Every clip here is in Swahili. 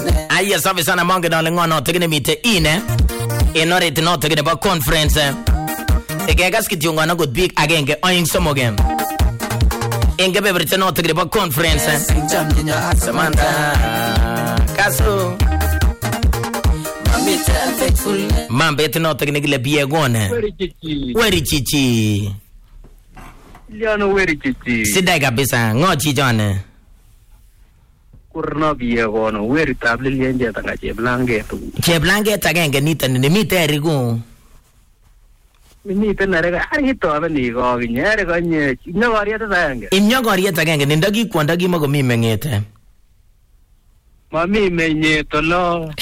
Aya safi sana monge na lengo no tegene mite ine. Enore tino tegene ba conference. Egegas kitiongo na good big agenge oing somogem. Enge beberite no tegene ba conference. Samantha Kaso. Mambe tino tegene gile biegone. Weri chichi. Liano weri chichi. Sidai kabisa ngo chichone. Kurno biegone weri tabli lienje tanga cheblanget. Cheblanget agenge niten ni mite rigu. Mite narega arito abeni go ginyere ganye nyogoriet agenge. Imnyogoriet agenge nindagi kwondagi magomi mengete. Mami menyeto lo.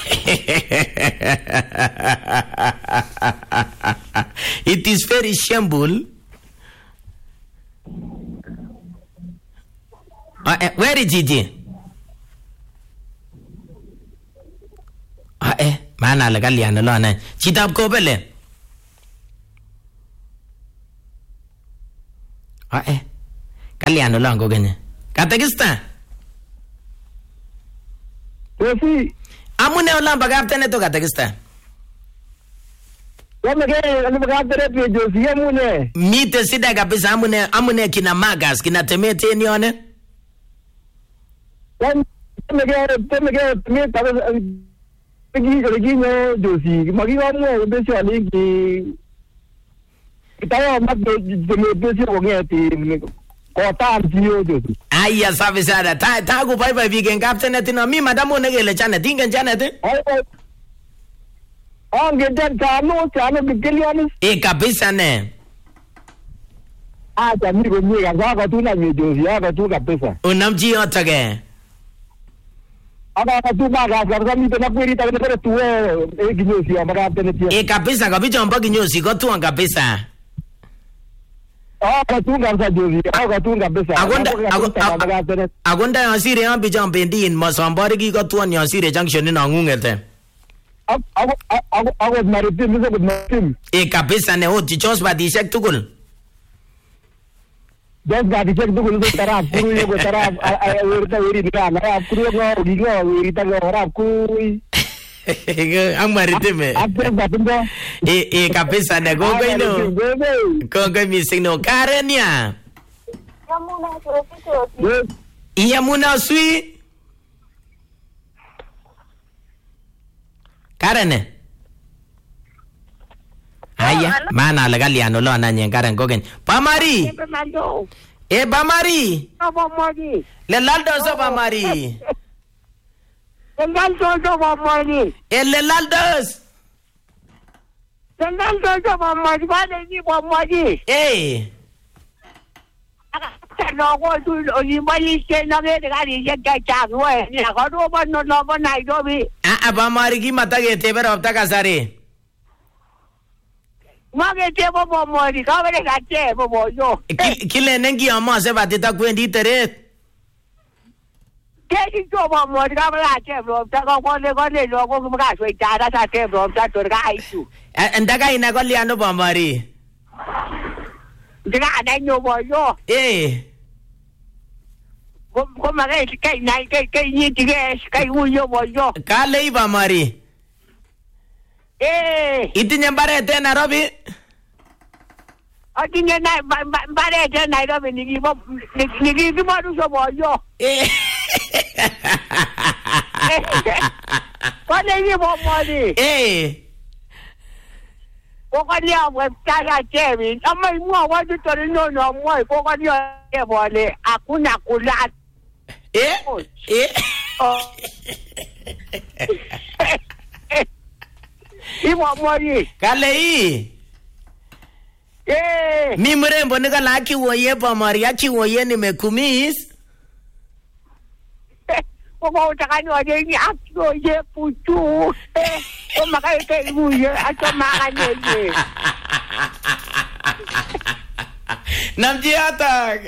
It is very shameful. Where is Gigi? Mana la kalian lo na. Citab ko bele. Kalian lo ko ganya. Katakista. Wesi Amune ulang bagaptene to Katakista. Wamege bagaptene pe Josi amune. Mite sida kabisa amune kina magas kina temete nione. Wamege me tabe Pegi no Josi magi amune besi alingi. Kita mat de besi ogeti kota antio Josi. Aya safi sana. Ta ku bye weekend captain tino mi madamu negele chane tingen chane te. Ngejan chano bikelianis. Kabisa ne. Jamii gomwe gaza tu na Josi aga tu kabisa. Unamji otage. Aga tu baga gaza mi tena kweli ta na tu Josi amara tena tia. Kabisa kabisa mpaka Josi ko tu kabisa. Katunga msa Josi, katunga pesa. Agonda yasire yan bijan bendin masambari ki katuan yasire junction na ngungete. Agod maritim, miso gud maritim. Kabisa ne ho tichos ba disek tukul. Dos ba disek tukul do taraf kuru yo taraf werita weri na taraf kuru yo gigo werita go taraf kuru. Ang maritime. Kabisa ne gogo ino. Gogo missing no Karenia. Iya muna sui. Karene. Aya, mana lagaliano lo ananya Karen gogen. Pamari. Pamari. Le laldo so Pamari. Laldos Pamari. Laldos. Laldos Pamari, vale ni Pamari. No go to Olimari say no get the way. I got over no love night of it. Pamari ki mata ke teber of Takasari. Mage table Pamari, cover a table for you. Kilenengi ama se batita kwendi teret. Getting to Pamari, cover a table, Tago one logo from Gas with Dada table of that guy too. And the guy in a Goliano Pamari. The guy I know for you. Come again, can you guess? Can you for you? Kale Pamari. Itinya barete Nairobi. I think barete Nairobi ni give mo so for you. What are you for money? Kokania website Jerry. Ama mo wa tu no mo kokania e bole akuna kula. Iwa mori. Kale mi mrembo nikala kiwoye Pamari akiwoye nimekumis. Koko utakani wajeni akiwoye putu. Maka ite ibuye ato makanyeye. Namji atak.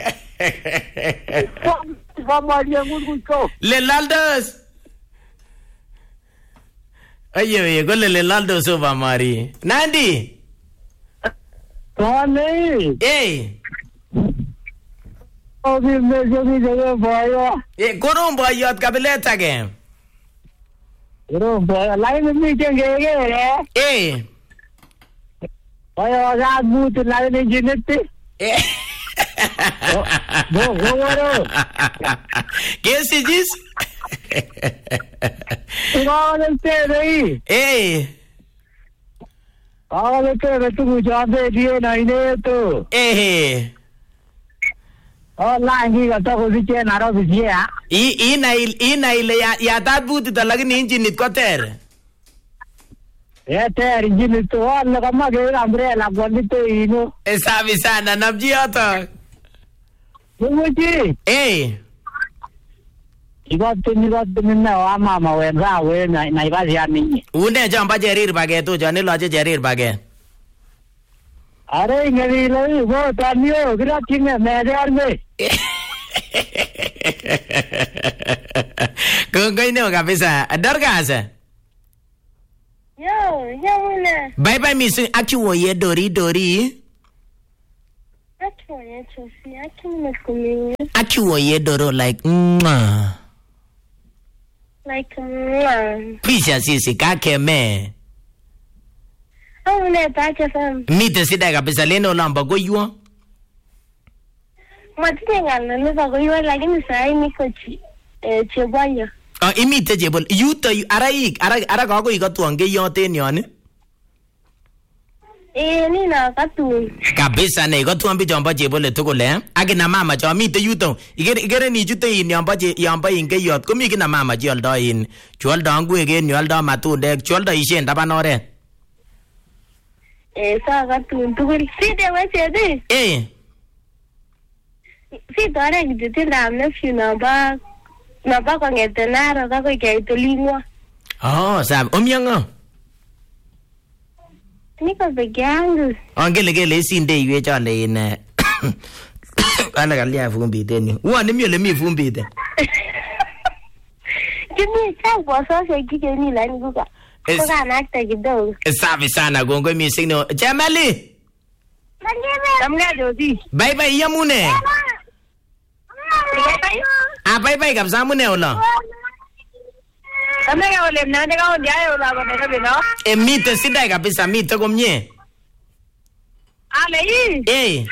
Pamari nguruko. Le Laldos. Ayo go le Laldos o Pamari. Nandi. Kale. Obi me jogi jogi boyo. Korum boyot kabileta ke. Ro line mi chengege. Oyo ga boot line jinete. Go. ¿Qué se dice? No te ahora que tú muchas veces no hay neto. Hola, higa to ko siche na ro siche ya. Ile ya tat buti to lagi ni engine ko ter. Ter engine to wala kama ge umbrella bondi to ino. Sabi sana nabji ata. Muji. Igot minna wa mama we ra we na iba ya ni. Une jamba jerir bage to jani loje jerir bage. अरे इंगली लो वो तानियो गिरा किने मेरे में कोई नहीं होगा पैसा डर कहाँ से yo muna bye bye miss aki wo ye dori aki wo ye doro like pisha sisi kake me ne ta ke fam mite sida kabisa leno lamba go yuo matinga no ba go yuo lakini sai niko chebanya imite jebol yuto ara ka go ikatuange yote nyone ni na katu kabisa ne ikatuambi jomba jebole tukule akina mama jo mite yuto igere ni jute in yamba inge yot komi kina mama joldo in joldo ngwe gen joldo matunde joldo ishen taban oret sa katu tukul si de weche di si dore gidete ramne fina ba kwa ngetenaro kako ikaitolingwa sab omyango niko peke yangu gele isinde iwe chale in ana kalia vumbi teni uone miole mi vumbi te kimi cha kwa sasa kike ni lani kuka kuka nakta kidogo safi sana gongo mi signo Jamali tamga jodi bye bye yamune bye bye kabisa mune ola tamga ole mnande ka ondia ola kwa neka bino mite sidai kabisa mite komnye ale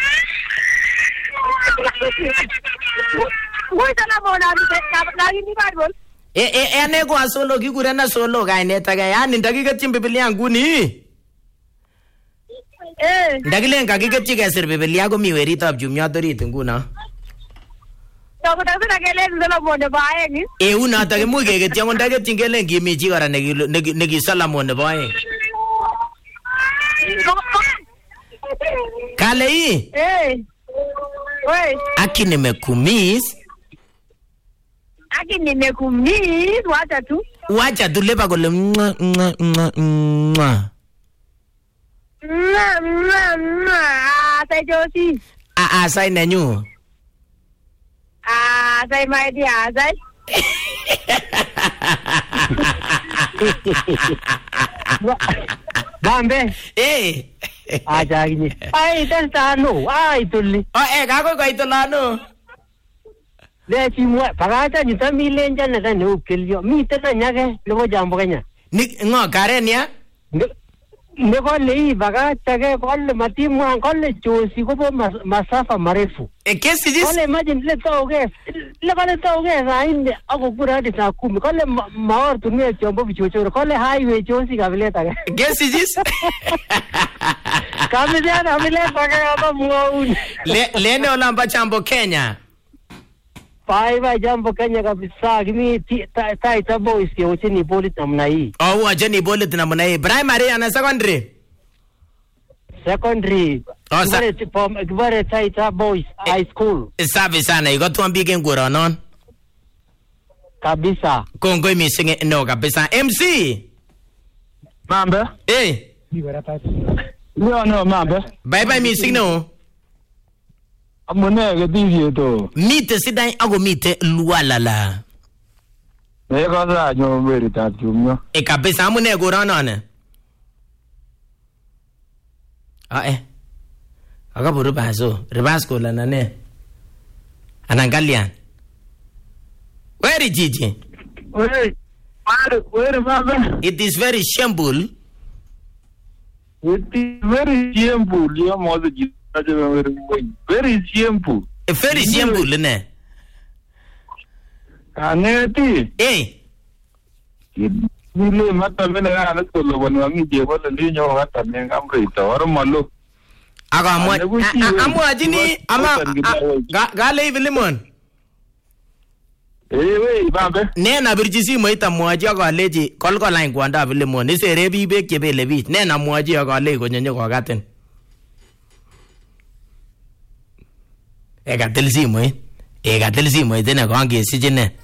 Woi tana bona ni ni barbol ane kwa solo kikurena solo kaineta ka yani ndakiketyin Biblia nguni ndakilen kakiketyi kesir Biblia komi weritab Jumiot orit nguno Dokota kele ndolo bonde bae ni unoto kimuch keketyi akot ndaketyin kelen kimi chi kora neki Solomon nebo aeng kale Woi aki nimekumiss wacha tu leba kole sai Josi sai nenyu sai my dear sai Bambe aja gini ai dan tano ai tulli kako ko itolano le chi mo pagata ni tamile njana ka no kelio mi tena nyake lebo jambo kanya ni ngo karenia ne ko le pagata ke kol matimu an kol Josi ko masafa marefu kesi dis kol imagine le toge rainde ako kura de sa kumi kol maor tumie chombo bichocho kol highway Josi kabile ta kesi dis kabile na vile paga hapa muone lene olamba chambo Kenya Bye jambo Kenya kabisa kimi taita boys yo chini bullet namna hii chini bullet namna hii primary na secondary kibare taita boys high school safi sana iko tuambie ngoro non kabisa kongo missing no kabisa MC mambe no mambe bye bye missing no amone gediye to mite sidai ago mite lualala ko za nyo mberi ta Jumio kabisa amune goro non akaburu baso reverse kola nane anangalian where jiji Where mama? It is very shameful. It is very shameful. You must very shameful. Very shameful, ne? Aneti. Eh. Nile mata mena ana tolo wanwangi je wala linyo hata nengamrita warmalo. Aga amwaji ni ama gale hivi limon. Wei bambe. Ne na birji simoit amwaji akaleji kolkolany kwandab limon isere biik beek chebele biich. Ne na mwaji akaleji konyenye kokatin. Katil simoit ine kangesich ine.